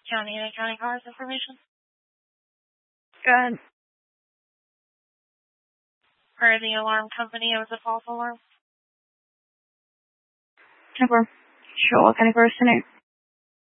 County and County Cars information. Go ahead. Per the alarm company, it was a false alarm. Number. Sure, what kind of person?